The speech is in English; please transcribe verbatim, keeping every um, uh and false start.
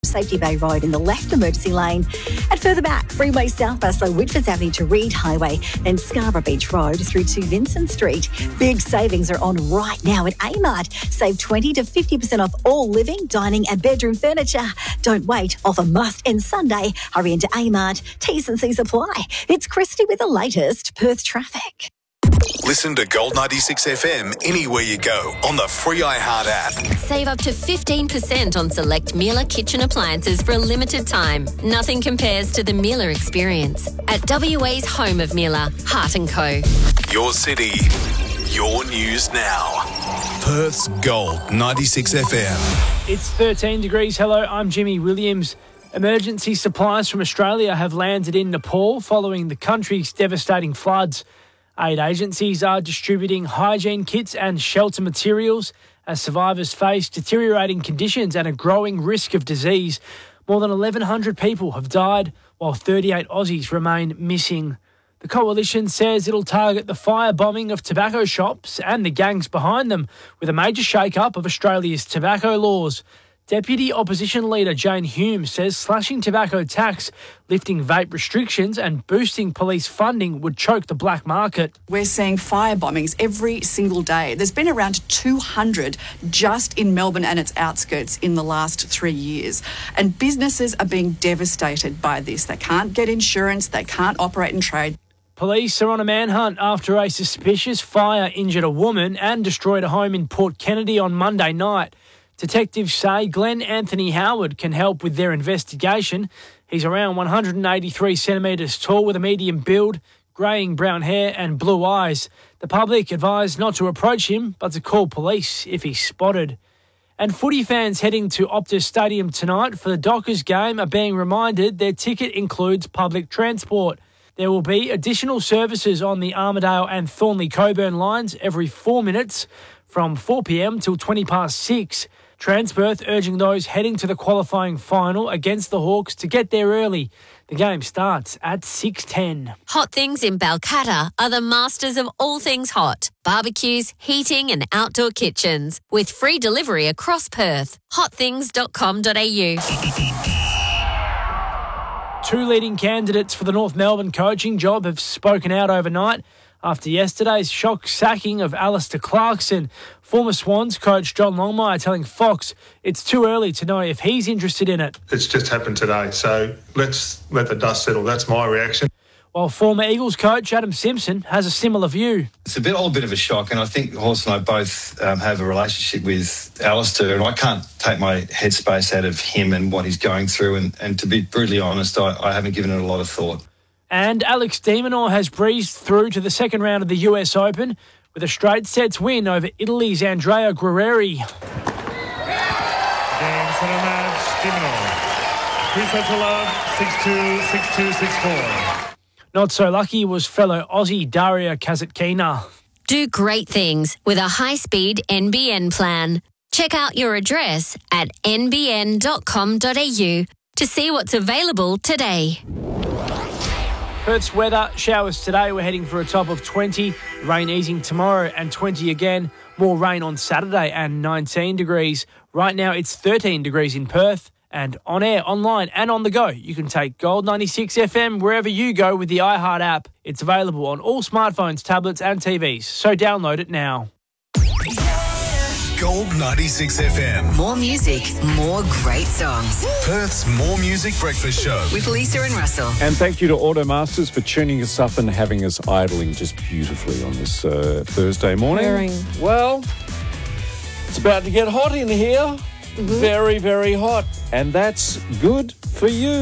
Safety Bay Road in the left emergency lane. And further back, Freeway southbound, so Whitfords Avenue to Reed Highway, then Scarborough Beach Road through to Vincent Street. Big savings are on right now at Amart. Save twenty to fifty percent off all living, dining and bedroom furniture. Don't wait. Offer must end Sunday. Hurry into Amart. T's and C's apply. It's Christy with the latest Perth traffic. Listen to Gold ninety-six F M anywhere you go on the free iHeart app. Save up to fifteen percent on select Miele kitchen appliances for a limited time. Nothing compares to the Miele experience. At W A's home of Miele, Hart and Co. Your city, your news now. Perth's Gold ninety-six F M. It's thirteen degrees. Hello, I'm Jimmy Williams. Emergency supplies from Australia have landed in Nepal following the country's devastating floods. Aid agencies are distributing hygiene kits and shelter materials as survivors face deteriorating conditions and a growing risk of disease. More than eleven hundred people have died, while thirty-eight Aussies remain missing. The coalition says it'll target the firebombing of tobacco shops and the gangs behind them with a major shake-up of Australia's tobacco laws. Deputy Opposition Leader Jane Hume says slashing tobacco tax, lifting vape restrictions and boosting police funding would choke the black market. We're seeing fire bombings every single day. There's been around two hundred just in Melbourne and its outskirts in the last three years. And businesses are being devastated by this. They can't get insurance, they can't operate and trade. Police are on a manhunt after a suspicious fire injured a woman and destroyed a home in Port Kennedy on Monday night. Detectives say Glenn Anthony Howard can help with their investigation. He's around one hundred eighty-three centimetres tall with a medium build, greying brown hair and blue eyes. The public advised not to approach him, but to call police if he's spotted. And footy fans heading to Optus Stadium tonight for the Dockers game are being reminded their ticket includes public transport. There will be additional services on the Armidale and Thornley-Coburn lines every four minutes from four p.m. till twenty past six. Transperth urging those heading to the qualifying final against the Hawks to get there early. The game starts at six ten. Hot Things in Balcatta are the masters of all things hot. Barbecues, heating and outdoor kitchens with free delivery across Perth. hot things dot com dot a u. Two leading candidates for the North Melbourne coaching job have spoken out overnight after yesterday's shock sacking of Alistair Clarkson. Former Swans coach John Longmire telling Fox it's too early to know if he's interested in it. It's just happened today, so let's let the dust settle. That's my reaction. While former Eagles coach Adam Simpson has a similar view. It's a bit, all a bit of a shock, and I think Horse and I both um, have a relationship with Alistair, and I can't take my headspace out of him and what he's going through, and, and to be brutally honest, I, I haven't given it a lot of thought. And Alex de Minaur has breezed through to the second round of the U S Open with a straight sets win over Italy's Andrea Guerrieri. Game set a match, de Minaur. Three sets to love, six two, six two, six four. Not so lucky was fellow Aussie Daria Kasatkina. Do great things with a high-speed N B N plan. Check out your address at n b n dot com dot a u to see what's available today. Perth's weather, showers today. We're heading for a top of twenty. Rain easing tomorrow and twenty again. More rain on Saturday and nineteen degrees. Right now it's thirteen degrees in Perth. And on air, online and on the go, you can take Gold ninety-six F M wherever you go with the iHeart app. It's available on all smartphones, tablets and T Vs. So download it now. Gold ninety-six F M. More music, more great songs. Perth's More Music Breakfast Show. With Lisa and Russell. And thank you to Automasters for tuning us up and having us idling just beautifully on this uh, Thursday morning. Wearing. Well, it's about to get hot in here. Mm-hmm. Very, very hot. And that's good for you.